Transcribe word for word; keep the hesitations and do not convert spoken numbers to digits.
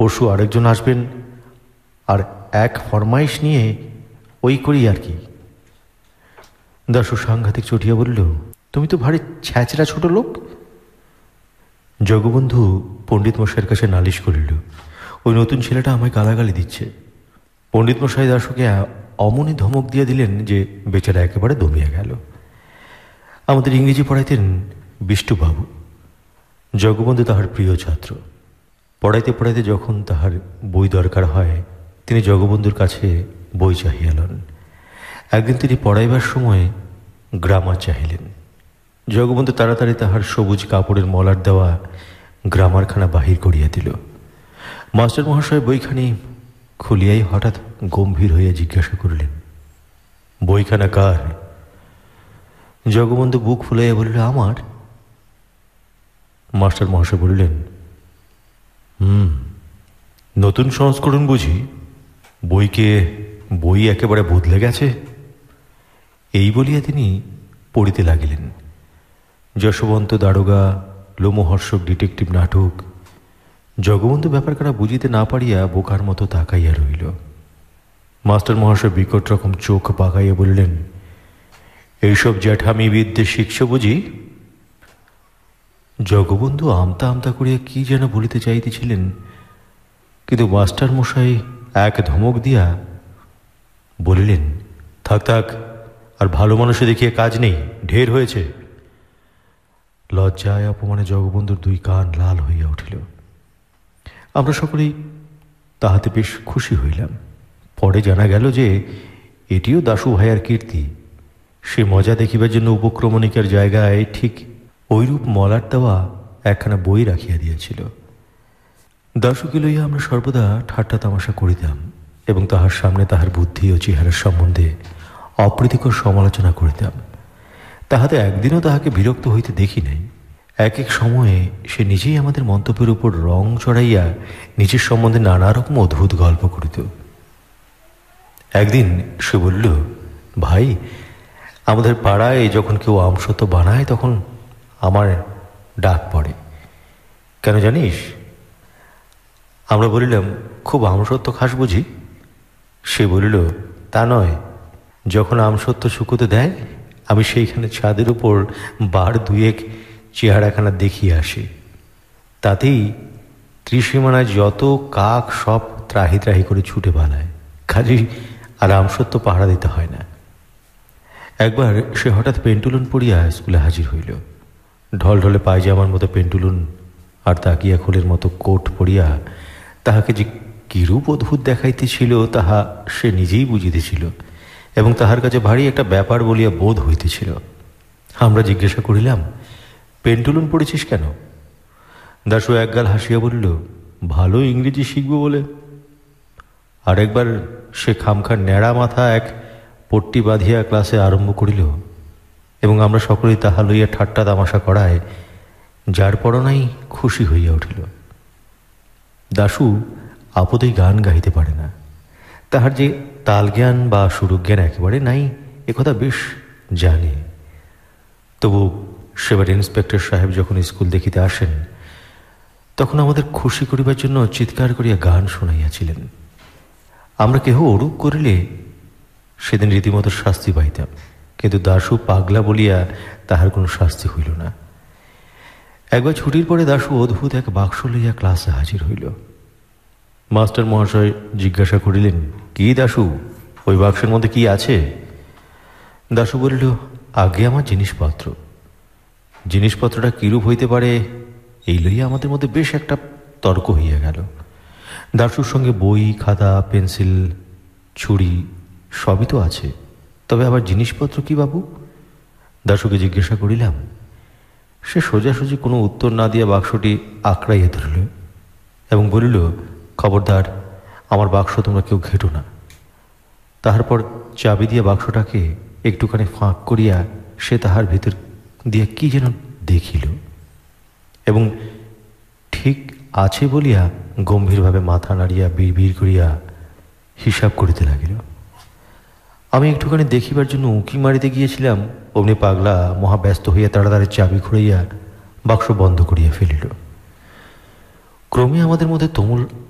পরশু আরেকজন আসবেন, আর এক ফরমাইশ নিয়ে ওই করি আর কি। দাশু সাংঘাতিক চটিয়া বলল, তুমি তো ভারী ছ্যাচরা ছোট লোক। জগবন্ধু পণ্ডিত মশাইয়ের কাছে নালিশ করিল, ওই নতুন ছেলেটা আমায় গালাগালি দিচ্ছে। পণ্ডিত মশাই দাশুকে অমনি ধমক দিয়ে দিলেন যে বেচারা একেবারে দমিয়া গেল। আমাদের ইংরেজি পড়াইতেন বিষ্টুবাবু। জগবন্ধু তাহার প্রিয় ছাত্র। পড়াইতে পড়াইতে যখন তাহার বই দরকার হয়, তিনি জগবন্ধুর কাছে বই চাহিয়া লন। একদিন তিনি পড়াইবার সময় গ্রামার চাহিলেন। জগবন্ধু তাড়াতাড়ি তাহার সবুজ কাপড়ের মলার দেওয়া গ্রামারখানা বাহির করিয়া দিল। মাস্টার মহাশয় বইখানি খুলিয়াই হঠাৎ গম্ভীর হইয়া জিজ্ঞাসা করিলেন, বইখানা কার? জগবন্ধু বুক ফুলাইয়া বলিল, আমার। মাস্টার মহাশয় বলিলেন, হুম, নতুন সংস্করণ বুঝি? বইকে বই একেবারে বদলে গেছে। এই বলিয়া তিনি পড়িতে লাগিলেন। যশবন্ত দারোগা, লোমহর্ষক ডিটেকটিভ নাটক। জগবন্ধু ব্যাপারখানা বুঝিতে না পারিয়া বোকার মতো তাকাইয়া রইল। মাস্টার মহাশয় বিকট রকম চোখ পাকাইয়া বলিলেন, এইসব জ্যাঠামি বিদ্যে শিখছ বুঝি? জগবন্ধু আমতা আমতা করিয়া কি যেন বলিতে চাইতেছিলেন, কিন্তু মাস্টার মশাই এক ধমক দিয়া বলিলেন, থাক থাক, আর ভালো মানুষে দেখিয়ে কাজ নেই, ঢের হয়েছে। লজ্জায় অপমানে জগবন্ধুর দুই কান লাল হইয়া উঠিল। আমরা সকলেই তাহাতে বেশ খুশি হইলাম। পরে জানা গেল যে এটিও দাশু ভাইয়ার কীর্তি। সে মজা দেখিবার জন্য উপক্রমণিকার জায়গায় ঠিক ঐরূপ মলার দেওয়া একখানা বই রাখিয়া দিয়েছিল। দাশুকে লইয়া আমরা সর্বদা ঠাট্টা তামাশা করিতাম এবং তাহার সামনে তাহার বুদ্ধি ও চেহারার সম্বন্ধে অপ্রীতিকর সমালোচনা করিতাম। তাহাতে একদিনও তাহাকে বিরক্ত হইতে দেখি নাই। এক এক সময়ে সে নিজেই আমাদের মন্তব্যের উপর রং চড়াইয়া নিজের সম্বন্ধে নানা রকম অদ্ভুত গল্প করিত। একদিন সে বলল, ভাই, আমাদের পাড়ায় যখন কেউ আমসত্ব বানায় তখন আমার ডাক পড়ে। কেন জানিস? আমরা বলিলাম, খুব আমসত্ব খাস বুঝি? সে বলিল, তা নয়, যখন আমসত্ব শুকোতে দেয় আমি সেইখানে ছাদের উপর বার দুয়েক চেহারাখানা দেখিয়ে আসি। তাতেই ত্রিসীমানায় যত কাক সব ত্রাহি ত্রাহি করে ছুটে পালায়, কাজেই আর আমসত্ব পাহারা দিতে হয় না। একবার সে হঠাৎ পেন্টুলন পরিয়া স্কুলে হাজির হইল। ঢলঢলে পায়জামার মতো পেন্টুলন আর তাকিয়া খোলের মতো কোট পরিয়া তাহাকে যে কিরূপ অদ্ভুত দেখাইতেছিল তাহা সে নিজেই বুঝিতেছিল এবং তাহার কাছে ভারী একটা ব্যাপার বলিয়া বোধ হইতেছিল। আমরা জিজ্ঞাসা করিলাম, পেন্টুলন পড়েছিস কেন? দাশু একগাল হাসিয়া বলিল, ভালো ইংরেজি শিখব বলে। আরেকবার সে খামখার ন্যাড়া মাথা এক পট্টি বাঁধিয়া ক্লাসে আরম্ভ করিল এবং আমরা সকলেই তাহা লইয়া ঠাট্টা তামাশা করায় যার পরনাই খুশি হইয়া উঠিল। দাশু আপদেই গান গাইতে পারে না। তাহার যে তালজ্ঞান বা সুরজ্ঞান একেবারে নাই একথা বেশ জানে। তবু সেবার ইন্সপেক্টর সাহেব যখন স্কুল দেখিতে আসেন তখন আমাদের খুশি করিবার জন্য চিৎকার করিয়া গান শোনাইয়াছিলেন। আমরা কেহ ওরূপ করিলে সেদিন রীতিমতো শাস্তি পাইতাম, কিন্তু দাশু পাগলা বলিয়া তাহার কোনো শাস্তি হইল না। একবার ছুটির পরে দাশু অদ্ভুত এক বাক্স লইয়া ক্লাসে হাজির হইল। মাস্টার মহাশয় জিজ্ঞাসা করিলেন, কি দাশু, ওই বাক্সের মধ্যে কি আছে? দাশু বলিল, আগে আমার জিনিসপত্র। জিনিসপত্রটা কিরূপ হইতে পারে এই লইয়া আমাদের মধ্যে বেশ একটা তর্ক হইয়া গেল। দাশুর সঙ্গে বই, খাতা, পেন্সিল, ছুরি সবই তো আছে, তবে আবার জিনিসপত্র কি বাবু? দাশুকে জিজ্ঞাসা করিলাম। সে সোজাসুজি কোনো উত্তর না দিয়া বাক্সটি আঁকড়াইয়া ধরিল এবং বলিল, খবরদার, আমার বাক্স তোমরা কেউ ঘেঁটো না। তাহার পর চাবি দিয়া বাক্সটাকে একটুখানি ফাঁক করিয়া সে তাহার ভিতর দিয়া কি যেন দেখিল এবং ঠিক আছে বলিয়া গম্ভীরভাবে মাথা নাড়িয়া বিড়বিড় করিয়া হিসাব করিতে লাগিল। আমি একটুখানি দেখিবার জন্য উঁকি মারিতে গিয়েছিলাম, অমনি পাগলা মহা ব্যস্ত হইয়া তাড়াতাড়ি চাবি খুঁড়াইয়া বাক্স বন্ধ করিয়া ফেলিল। ক্রমে আমাদের মধ্যে তুমুল